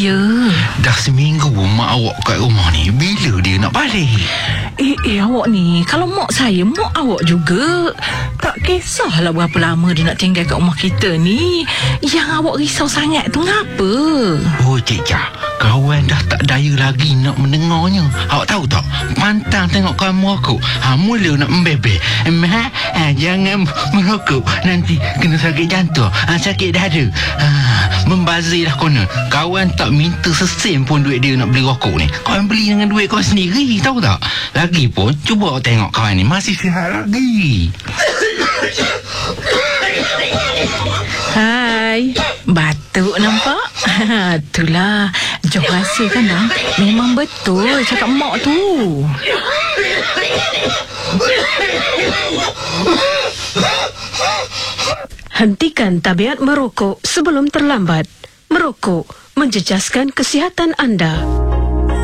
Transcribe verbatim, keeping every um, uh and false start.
Ya. Dah seminggu mak awak kat rumah ni. Bila dia nak balik? Eh, eh awak ni, kalau mak saya, mak awak juga. Tak kisahlah berapa lama dia nak tinggal kat rumah kita ni. Yang awak risau sangat tu ngapa? Oh, Cik Jah, kawan dah tak daya lagi nak mendengarnya. Awak tahu tak? Pantang tengok kamu aku. Ha, mula nak membebel. Mak, ha, jangan merokok. Nanti kena sakit jantung. Ha, sakit dada. Ha, membazir dah konon. Kawan tak minta sesen pun duit dia nak beli rokok ni. Kawan beli dengan duit kawan sendiri, tahu tak? Lagipun, cuba awak tengok kawan ni masih sihat lagi. Hai, batuk nampak? Itulah, jom rasa kan bang. Memang betul cakap mak tu. Hentikan tabiat merokok sebelum terlambat. Merokok menjejaskan kesihatan anda.